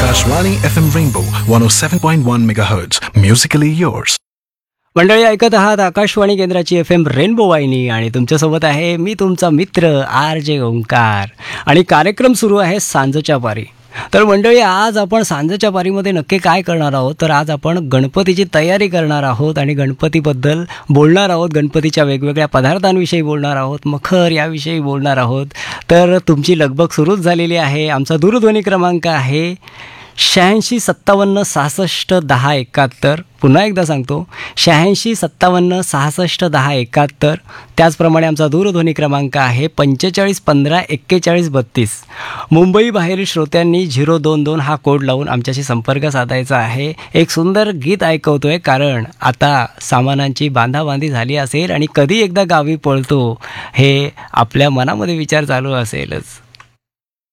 Akashvani FM Rainbow 107.1 MHz. Musically yours. मंडळी ऐकत आहात आकाशवाणी केंद्राची FM रेनबो वाहिनी आणि तुमच्यासोबत आहे मी तुमचा मित्र RJ ओंकार आणि कार्यक्रम सुरू आहे सांजच्या पारी. तर मंडळी आज आपण सांजच्या पारीमध्ये नक्की काय करणार आहोत तर आज आपण गणपतीची तयारी करणार आहोत आणि गणपतीबद्दल बोलणार आहोत. गणपतीच्या वेगवेगळ्या पदार्थांविषयी बोलणार आहोत, मखर याविषयी बोलणार आहोत. तर तुमची लगबग सुरूच झालेली आहे. आमचा दूरध्वनी क्रमांक आहे 86 57 66 10 71. पुन्हा एकदा सांगतो 86 57 66 10 71. त्याचप्रमाणे आमचा दूरध्वनी क्रमांक आहे 45 15 41 32. मुंबई बाहेरील श्रोत्यांनी 022 हा कोड लावून आमच्याशी संपर्क साधायचा आहे. एक सुंदर गीत ऐकवतोय कारण आता सामानांची बांधाबांधी झाली असेल आणि कधी एकदा गावी पळतो हे आपल्या मनामध्ये विचार चालू असेलच.